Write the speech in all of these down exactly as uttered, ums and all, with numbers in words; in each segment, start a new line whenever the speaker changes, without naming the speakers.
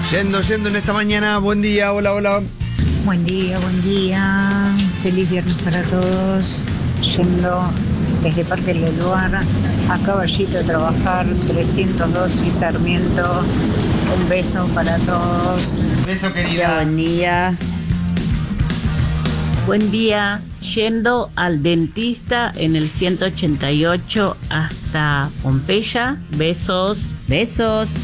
Yendo, yendo en esta mañana. Buen día, hola, hola.
Buen día, buen día. Feliz viernes para todos. Yendo desde Parque del Lugar a Caballito a trabajar, trescientos dos y Sarmiento. Un beso para todos.
Beso, querida.
Buen día.
Buen día. Yendo al dentista en el ciento ochenta y ocho hasta Pompeya. Besos.
Besos.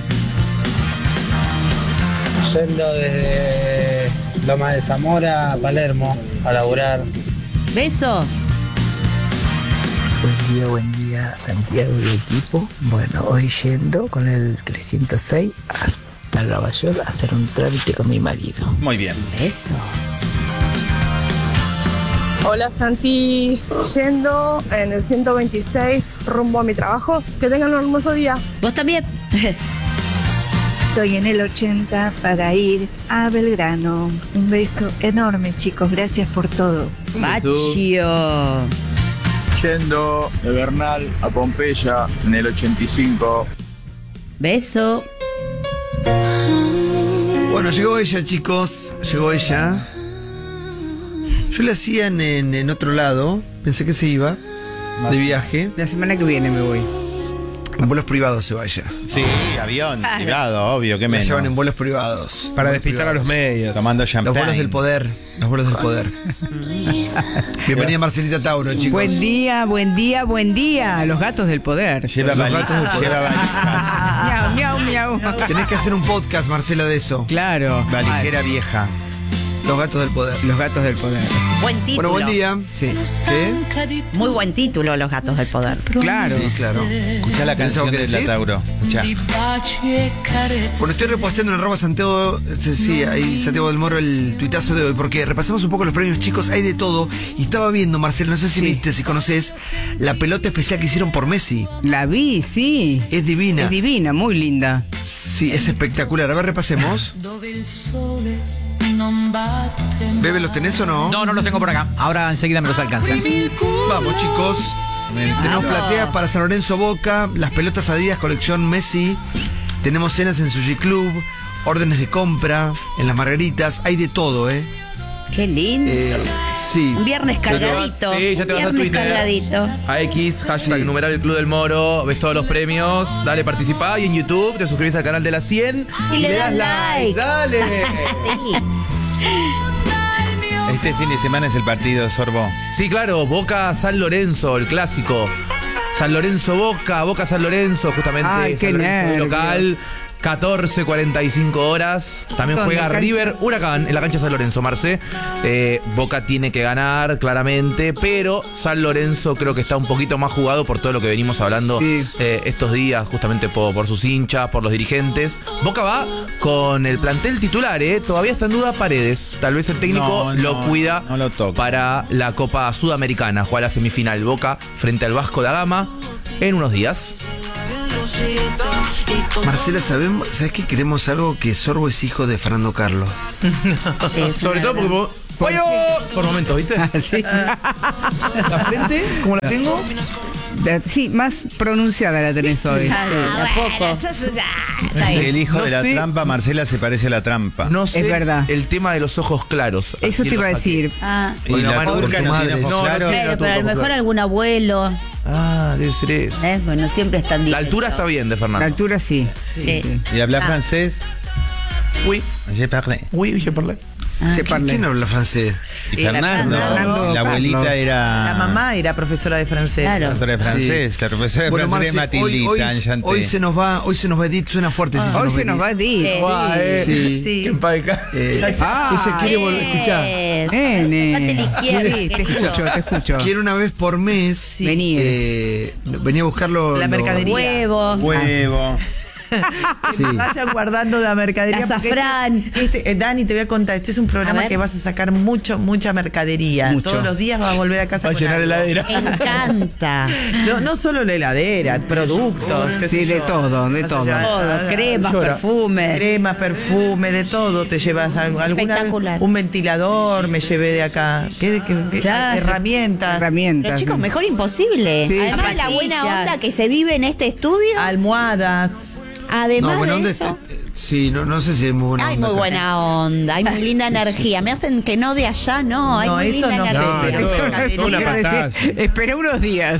Yendo desde Loma de Zamora a Palermo a laburar.
Beso.
Buen día, buen día, Santiago y equipo. Bueno, hoy yendo con el trescientos seis hasta Nueva York a hacer un trámite con mi marido.
Muy bien.
Beso.
Hola Santi, yendo en el ciento veintiséis rumbo a mi trabajo. Que tengan un hermoso día.
¿Vos también?
Estoy en el ochenta para ir a Belgrano. Un beso enorme, chicos. Gracias por todo.
Bachio.
Yendo de Bernal a Pompeya en el ochenta y cinco.
Beso.
Bueno, llegó ella, chicos. Llegó ella. Yo le hacía en, en, en otro lado. Pensé que se iba de viaje.
La semana que viene me voy.
En vuelos privados se vaya.
Sí, avión privado, obvio, que
Me
menos.
llevan en vuelos privados.
Para
vuelos
despistar
privados.
a los medios.
Tomando champagne.
Los vuelos del poder. Los vuelos del poder. Bienvenida Marcelita Tauro, chicos.
Buen día, buen día, buen día. Los gatos del poder.
Lleva
Los
valija,
gatos del poder.
lleva valija.
Miau, miau, miau.
Tenés que hacer un podcast, Marcela, de eso.
Claro.
Valijera vieja.
Los gatos del poder.
Los gatos del poder.
Buen título.
Bueno, buen día.
Sí.
¿Qué?
Muy buen título, Los gatos del poder.
Claro.
Sí, claro.
Escuchá la canción
que
de la
decir?
Tauro. Escuchá.
Bueno, estoy reposteando en arroba Santiago, sí, sí, ahí Santiago del Moro el tuitazo de hoy, porque repasamos un poco los premios, chicos, hay de todo. Y estaba viendo, Marcelo, no sé si
Sí.
viste, si conoces, la pelota especial que hicieron por Messi.
La vi, sí.
Es divina.
Es divina, muy linda.
Sí, es espectacular. A ver, repasemos. Bebe, ¿los tenés o no?
No, no los tengo por acá. Ahora enseguida me los alcanzan.
Vamos, chicos. Tenemos plateas para San Lorenzo Boca, las pelotas Adidas colección Messi. Tenemos cenas en Sushi Club, órdenes de compra, en las Margaritas. Hay de todo, ¿eh?
Qué lindo.
Eh, sí.
Un viernes cargadito.
Sí, ya te vas a
viernes
Twitter.
cargadito.
A X, hashtag
Sí.
numeral el Club del Moro, ves todos los premios, dale participá y en YouTube te suscribís al canal de la cien
Y le das like.
Dale.
Sí.
Este fin de semana es el partido, Sorbo.
Sí, claro, Boca San Lorenzo, el clásico. San Lorenzo Boca, Boca San Lorenzo, justamente.
Ay, qué
San Lorenzo
nervios.
local. catorce cuarenta y cinco horas. También
¿Dónde,
juega
cancha?
River Huracán en la cancha San Lorenzo, Marce. Eh, Boca tiene que ganar, claramente, pero San Lorenzo creo que está un poquito más jugado por todo lo que venimos hablando
Sí.
eh, estos días, justamente por, por sus hinchas, por los dirigentes. Boca va con el plantel titular, ¿eh? Todavía está en duda Paredes. Tal vez el técnico
No,
lo
no,
cuida
no lo toca.
para la Copa Sudamericana. Juega la semifinal Boca frente al Vasco da Gama en unos días.
Marcela, ¿sabemos, ¿sabes que queremos algo? Que Sorbo es hijo de Fernando Carlos.
Sí, es
Sobre
una
todo porque...
verdad.
po- ¡Pollo! Por momentos, ¿viste?
Sí.
La frente, ¿cómo la tengo?
De- Sí, más pronunciada la tenés hoy.
Claro, de a poco.
El hijo
No
de la
sé.
trampa, Marcela, se parece a la trampa.
No sé
Es verdad.
el tema de los ojos claros.
Eso
Así
te
lo
iba a
saqué.
decir.
Ah,
Y
Porque
la
mamá-
turca
porque
no
madre.
tiene ojos
No, no
claros.
tiene.
claro, pero a lo
Claro.
mejor algún abuelo.
Ah, debe ser eso.
¿eh? Bueno, siempre están
La
directos.
altura está bien de
La
Fernando.
altura sí.
Sí.
¿Y habla
Ah.
francés?
Uy,
Je parle.
uy, je parlé.
Ah,
Se parle.
¿Quién habla francés?
Y
Eh,
Fernando,
Fernando
la abuelita
Carlos.
era...
La mamá era profesora de francés.
Claro.
Profesora de francés, la profesora de
Bueno,
francés de
Marce, hoy,
Matildita,
hoy,
enchanté.
hoy se nos va, hoy se nos va Edith, suena fuerte. si
Hoy se nos va a decir.
Eh,
Guau, eh.
Sí.
Sí.
Que en paz descanse.
Eh,
Ah.
ella quiere volver a escuchar.
Eh,
Nene.
Date la izquierda,
Sí, te
querido.
escucho, te escucho.
Quiere una vez por mes
Sí.
Venir.
eh, venía a buscarlo.
La mercadería.
Huevo.
Huevo.
Sí.
Vayan guardando la mercadería.
La
porque
azafrán.
Este, este- eh, Dani, te voy a contar. Este es un
A
programa
ver.
que vas a sacar mucho, mucha mercadería.
Mucho.
Todos los días vas a volver a casa
Va a
con
llenar
algo.
la heladera.
Me encanta.
No, no solo la heladera, productos. qué sé
Sí, de
yo.
todo, de
Vas a
todo.
llevar-
Todo, cremas,
Llora.
perfume.
Crema, perfume, de todo. Te llevas al- alguna
Espectacular.
un ventilador, me llevé de acá. ¿Qué, qué- qué-
Claro.
herramientas,
Herramientas.
Pero chicos, mejor imposible.
Sí,
Además,
sí,
la
sí.
buena onda que se vive en este estudio.
almohadas.
Además
No, bueno,
de
¿dónde
eso.
está? Sí, no, no sé si hay muy buena
Hay
onda
muy
acá.
buena onda, hay muy linda energía. Me hacen que no de allá, no. Hay
No,
muy
eso
linda
no sé,
energía.
pero
Eso
eso
no es una
quiero
patada.
decir-
Espera unos días.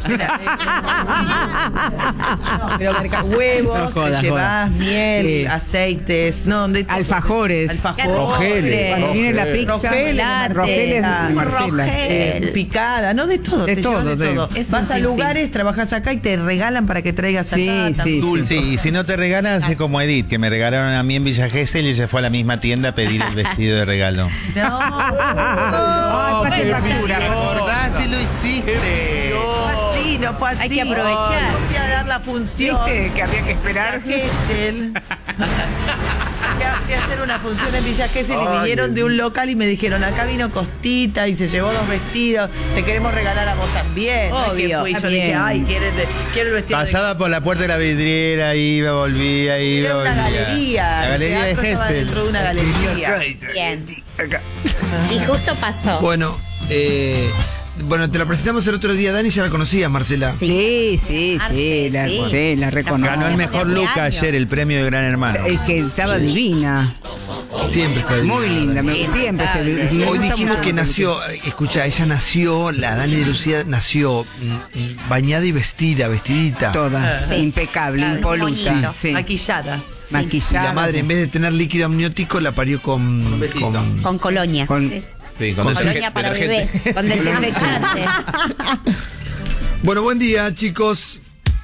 Pero merca- huevos,
No jodas,
te llevas
jodas.
miel,
Sí.
aceites, no, de todo.
Alfajores.
Alfajores.
Rogeles.
Cuando viene la
Rogeles.
pizza,
Rogeles,
Rogeles,
Rogeles,
de Marcela.
Eh,
Rogel.
picada, no de todo,
De
te llevas
todo,
de
de-
todo.
Es
Vas
un
a
sinfín.
lugares, trabajas acá y te regalan para que traigas
Sí,
acá.
sí,
dulce.
Sí, y si no te regalan, hace como Edith, que me regalaron a mí en Villa Gesell y ella fue a la misma tienda a pedir el vestido de regalo.
No,
Ay, pase factura.
¿Acordás si lo hiciste?
no, así, no fue así.
Hay que aprovechar.
No fui a dar la función.
¿Viste que había que esperar?
Villa Gesell. Fui a- fui a hacer una función en Villa Gesell y vinieron de un local y me dijeron, acá vino Costita y se llevó dos vestidos, te queremos regalar a vos también. No es que
Obvio,
fui, yo
está
dije,
bien.
ay, quieren de- quiero el vestido de
Pasaba por la puerta de la vidriera, iba, volvía, iba,
Era una
volvía.
galería.
La
el
galería de
teatro estaba
Gesell.
dentro de una galería.
Bien. Y justo pasó.
Bueno, eh, bueno, te la presentamos el otro día, Dani, ya la conocías, Marcela.
Sí, sí,
Marce,
sí, la,
sí.
sí, la reconozco.
Ganó el mejor
Hace
look
años.
ayer, el premio de Gran Hermano.
Es que estaba divina.
Siempre está ahí.
Muy linda, me-
Sí,
siempre se ve. me
Hoy
gusta
dijimos
mucho
que
la
nació, eh, escucha, ella nació, la Dani de Lucía nació mm, mm, bañada y vestida, vestidita.
Toda,
Sí.
impecable,
Claro,
impoluta.
moñito.
Sí.
Maquillada.
Y
Maquillada.
la madre,
sí.
en vez de tener líquido amniótico, la parió con.
Con vestido.
con-
Con colonia.
Con-
Sí, con
Con
detergente-
Colonia para bebé.
detergente.
Con desinfectante.
Bueno, buen día, chicos.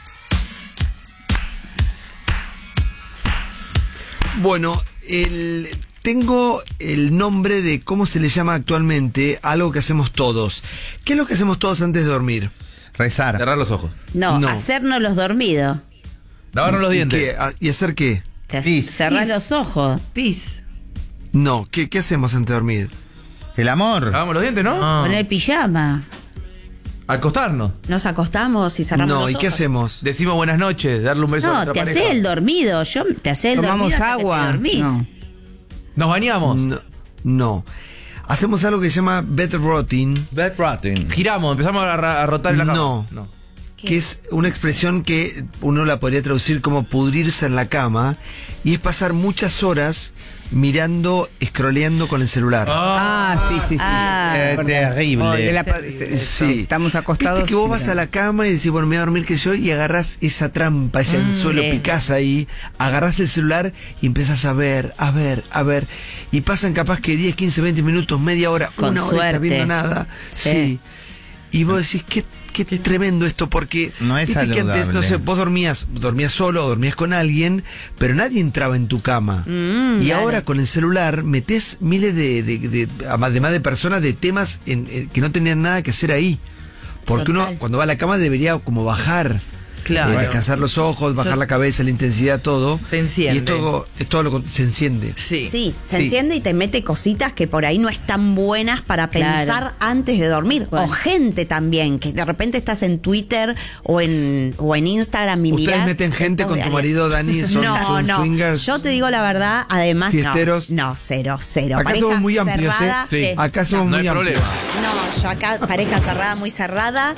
Bueno, el, tengo el nombre de cómo se le llama actualmente a algo que hacemos todos. ¿Qué es lo que hacemos todos antes de dormir?
Rezar.
Cerrar los ojos.
No,
No.
hacernos los dormidos.
Lavarnos los
¿Y
dientes.
qué? ¿A- ¿Y hacer qué?
Te hac-
Pis.
cerrás
Pis.
los ojos.
Pis.
No, ¿qué, qué hacemos antes de dormir?
El amor.
Lavamos los dientes, ¿no?
Ah.
Poner pijama.
Al acostarnos.
Nos acostamos y cerramos
No,
los
¿y
ojos.
qué hacemos?
Decimos buenas noches, darle un beso a
No,
nuestra
te
pareja.
hace el dormido. Yo te hace el
Tomamos
dormido hasta que te
agua.
dormís.
No.
Nos bañamos.
No, no. Hacemos algo que se llama bed rotting,
Bed rotting.
Giramos, empezamos a, ra- a rotar en la cama.
No.
no.
¿Qué
que es una expresión que uno la podría traducir como pudrirse en la cama, y es pasar muchas horas mirando, scrolleando con el celular.
Ah, sí, sí, sí.
Ah.
Eh,
De
terrible.
la pa- sí, sí, estamos acostados.
Viste que vos
y-
vas a la cama y decís, bueno, me voy a dormir que yo, y agarrás esa trampa, ese anzuelo,
sí.
picás ahí, agarrás el celular y empezás a ver, a ver, a ver. Y pasan capaz que diez, quince, veinte minutos, media hora,
Con
una hora y estás
suerte.
viendo nada.
Sí.
Sí. Y vos decís, qué, qué tremendo esto, porque
No es
viste que antes, no
saludable.
sé, vos dormías, dormías solo o dormías con alguien, pero nadie entraba en tu cama.
Mm,
y
claro.
ahora con el celular metés miles de, de, de- además de personas, de temas en- en- que no tenían nada que hacer ahí. Porque
Total.
uno cuando va a la cama debería como bajar.
Claro.
eh, descansar los ojos, bajar
So-
la cabeza, la intensidad, todo.
Te enciende.
Y es todo, es todo lo con- se enciende.
Sí.
Sí, se
Sí.
enciende y te mete cositas que por ahí no están buenas para pensar
Claro.
antes de dormir.
Bueno.
O gente también, que de repente estás en Twitter o en, o en Instagram y
¿Ustedes
mirás
meten gente
fotos
con
de
tu
alguien.
marido, Dani? ¿Son,
no,
son
no.
swingers?
Yo te digo la verdad, además
¿Fiesteros?
no. No, cero, cero.
Acá
Pareja
somos muy amplios,
cerrada.
¿eh?
Sí.
Acá somos
No
muy
hay
amplios.
problema.
No, yo acá pareja cerrada, muy cerrada.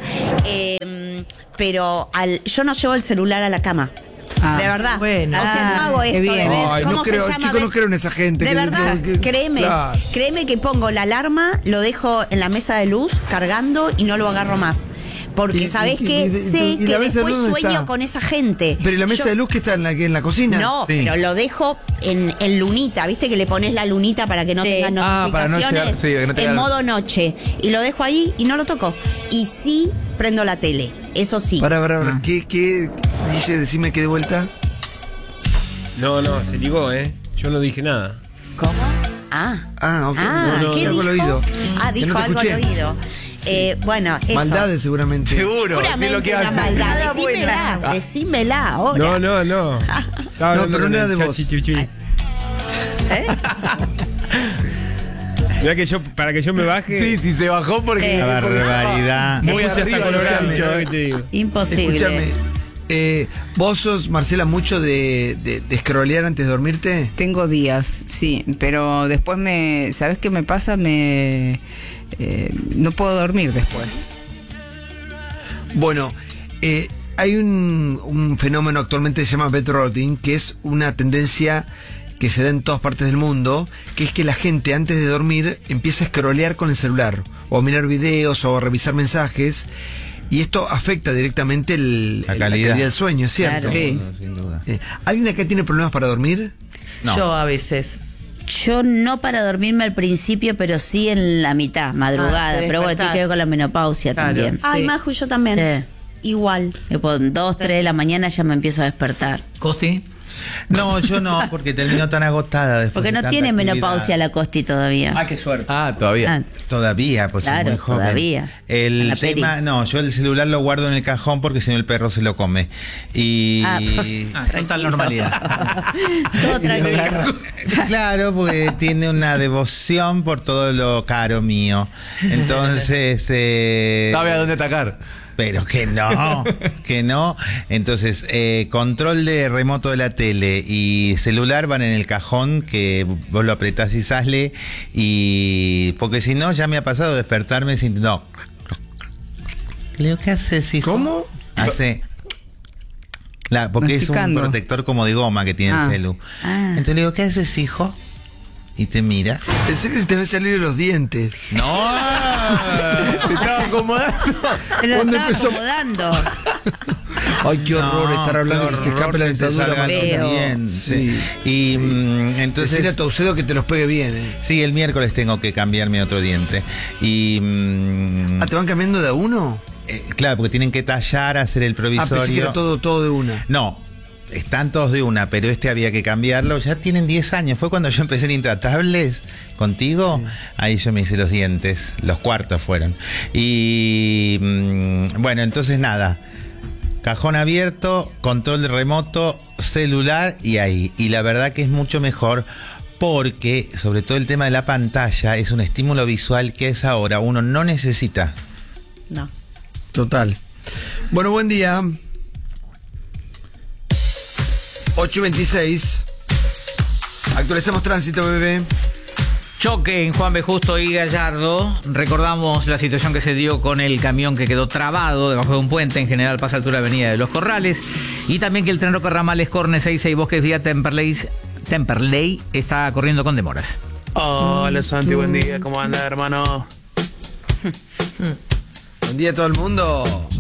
eh, pero al, yo no llevo el celular a la cama.
Ah,
de verdad.
bueno.
O sea, no
Ah,
hago
qué
esto de
bien.
ver
Ay,
cómo
no
se
creo,
llama.
chicos,
ver-
no creo en esa gente.
De
que-
verdad,
que- que-
créeme.
Claro.
Créeme que pongo la alarma, lo dejo en la mesa de luz cargando y no lo agarro más. Porque
Y-
sabes
y-
que
y- y-
sé
y la
que
mesa de
después
luz no
sueño
está.
con esa gente.
Pero ¿y la mesa
Yo-
de luz que está en la, que en la cocina?
No,
Sí.
pero lo dejo en, en lunita, ¿viste? Que le pones la lunita para que no
Sí.
tenga
Ah, para no
notificaciones.
llegar- sí, que no te
en
hagan-
modo noche. Y lo dejo ahí y no lo toco. Y sí prendo la tele, eso sí.
Para, para, para.
Ah.
¿Qué, qué? Guille, decime que de vuelta.
No, no, se ligó, ¿eh? Yo no dije nada.
¿Cómo? Ah.
Ah, ok.
Ah,
No, no,
¿qué
algo
dijo?
al oído.
Ah,
Que
dijo
no te
algo al
escuché.
oído. Eh, bueno, eso.
Maldades seguramente.
Seguro. ¿qué es
Seguramente
lo que
una
hace?
maldad.
Nada
Decímela,
buena.
decímela ahora.
No, no, no. Estaba
No,
hablando
pero
con
no era
el
de vos.
chachichichi.
¿Eh?
Mirá que yo, para que yo me baje.
Sí, sí, se bajó porque.
La barbaridad.
Muy hasta
arriba,
colorado,
escuchame.
chaval, que te digo.
Imposible.
Escúchame. Eh, ¿Vos sos, Marcela, mucho de, de, de scrollear antes de dormirte?
Tengo días, sí, pero después me, ¿sabes qué me pasa? Me eh, no puedo dormir después.
Bueno, eh, hay un, un fenómeno actualmente que se llama bed rotting, que es una tendencia que se da en todas partes del mundo, que es que la gente antes de dormir empieza a scrollear con el celular, o a mirar videos, o a revisar mensajes, y esto afecta directamente el,
la,
la
calidad.
calidad del sueño, ¿es cierto?
Claro. Sí.
No, sin duda.
Eh, ¿Alguien acá tiene problemas para dormir?
No.
Yo a veces.
Yo no para dormirme al principio, pero sí en la mitad, madrugada.
Ah, te
pero bueno,
despertás.
tiene que ver con la menopausia
Claro.
también.
Sí.
Ay,
Maju, yo también.
Sí.
Igual.
Tipo, dos, tres de la mañana ya me empiezo a despertar.
¿Costi?
No, yo no, porque terminó tan agotada después.
Porque
de
no
tanta
tiene
actividad.
menopausia la Costi todavía.
Ah, qué suerte.
Ah, todavía.
Ah,
Todavía, pues
Claro,
es muy joven.
todavía.
El
En la
tema,
peri.
no, yo el celular lo guardo en el cajón porque si no el perro se lo come. Y
Ah,
Ah, total normalidad.
todo tranquilo.
claro, porque tiene una devoción por todo lo caro mío. Entonces, eh,
Sabe a dónde atacar.
pero que no, que no. Entonces, eh, control de remoto de la tele y celular van en el cajón, que vos lo apretás y sale. Y porque si no, ya me ha pasado despertarme sin. No. Leo, ¿qué haces, hijo?
¿Cómo?
Hace. La, porque es un
Masticando.
protector como de goma que tiene
Ah.
el celu.
Ah.
Entonces le digo, ¿qué haces, hijo? Y te mira.
Pensé que se te ve salir de los dientes.
¡No!
Se estaba acomodando.
Pero
¿Cuándo
estaba
empezó?
acomodando.
Ay, qué horror
No,
estar hablando
qué
que se te escape
horror
la
que se
dentadura.
salga
Martín.
Feo.
bien,
Sí.
Y mm,
Decirle a
entonces.
tu auxilio que te los pegue bien, ¿eh?
Sí, el miércoles tengo que cambiarme otro diente. Y. mm,
Ah, ¿te van cambiando de a uno?
eh, claro, porque tienen que tallar, hacer el
Ah, pensé que
provisorio.
era todo, todo de una.
No, están todos de una, pero este había que cambiarlo. Ya tienen diez años. Fue cuando yo empecé en Intratables contigo. Sí. Ahí yo me hice los dientes. Los cuartos fueron. Y mm, bueno, entonces nada. Cajón abierto, control de remoto, celular y ahí. Y la verdad que es mucho mejor porque, sobre todo el tema de la pantalla, es un estímulo visual que a esa hora uno no necesita.
No.
Total. Bueno, buen día. ocho y veintiséis. Actualizamos tránsito, bebé.
Choque en Juan B. Justo y Gallardo. Recordamos la situación que se dio con el camión que quedó trabado debajo de un puente. En general pasa a altura de Avenida de los Corrales. Y también que el tren Roca Ramales Corne sesenta y seis Bosques vía Temperley, Temperley está corriendo con demoras.
Hola Santi, buen día. ¿Cómo anda, hermano?
Buen día a todo el mundo.